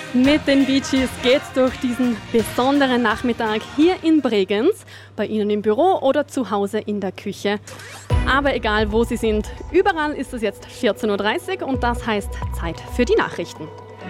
Mit den Bee Gees geht's durch diesen besonderen Nachmittag hier in Bregenz, bei Ihnen im Büro oder zu Hause in der Küche. Aber egal, wo Sie sind, überall ist es jetzt 14.30 Uhr und das heißt Zeit für die Nachrichten.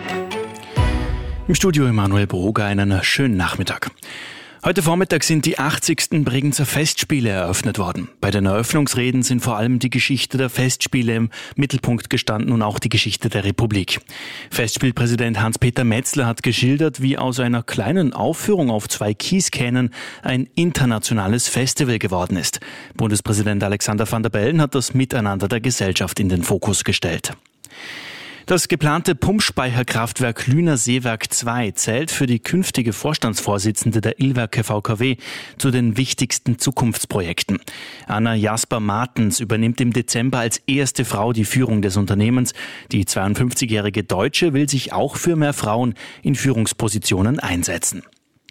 Im Studio Emanuel Broger, einen schönen Nachmittag. Heute Vormittag sind die 80. Bregenzer Festspiele eröffnet worden. Bei den Eröffnungsreden sind vor allem die Geschichte der Festspiele im Mittelpunkt gestanden und auch die Geschichte der Republik. Festspielpräsident Hans-Peter Metzler hat geschildert, wie aus einer kleinen Aufführung auf 2 Kieskähnen ein internationales Festival geworden ist. Bundespräsident Alexander Van der Bellen hat das Miteinander der Gesellschaft in den Fokus gestellt. Das geplante Pumpspeicherkraftwerk Lüner Seewerk 2 zählt für die künftige Vorstandsvorsitzende der Illwerke VKW zu den wichtigsten Zukunftsprojekten. Anna Jasper-Martens übernimmt im Dezember als erste Frau die Führung des Unternehmens. Die 52-jährige Deutsche will sich auch für mehr Frauen in Führungspositionen einsetzen.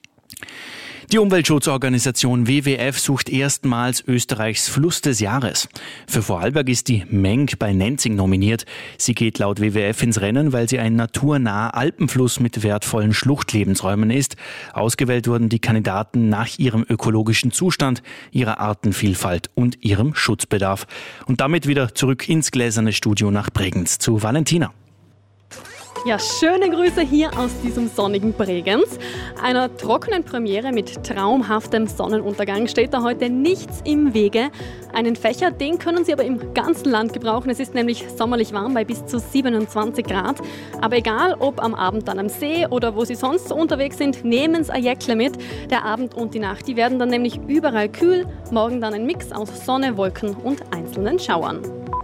Die Umweltschutzorganisation WWF sucht erstmals Österreichs Fluss des Jahres. Für Vorarlberg ist die Meng bei Nenzing nominiert. Sie geht laut WWF ins Rennen, weil sie ein naturnaher Alpenfluss mit wertvollen Schluchtlebensräumen ist. Ausgewählt wurden die Kandidaten nach ihrem ökologischen Zustand, ihrer Artenvielfalt und ihrem Schutzbedarf. Und damit wieder zurück ins gläserne Studio nach Bregenz zu Valentina. Ja, schöne Grüße hier aus diesem sonnigen Bregenz. Einer trockenen Premiere mit traumhaftem Sonnenuntergang steht da heute nichts im Wege. Einen Fächer, den können Sie aber im ganzen Land gebrauchen. Es ist nämlich sommerlich warm bei bis zu 27 Grad. Aber egal, ob am Abend dann am See oder wo Sie sonst unterwegs sind, nehmen Sie ein Jäckle mit. Der Abend und die Nacht, die werden dann nämlich überall kühl. Morgen dann ein Mix aus Sonne, Wolken und einzelnen Schauern.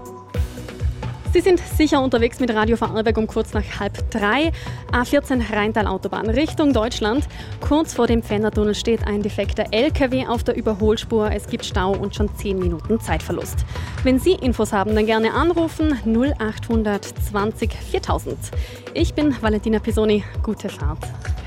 Sie sind sicher unterwegs mit Radio Vorarlberg um kurz nach 2:30. A14 Rheintal-Autobahn Richtung Deutschland. Kurz vor dem Pfändertunnel steht ein defekter LKW auf der Überholspur. Es gibt Stau und schon 10 Minuten Zeitverlust. Wenn Sie Infos haben, dann gerne anrufen 0800 20 4000. Ich bin Valentina Pisoni. Gute Fahrt.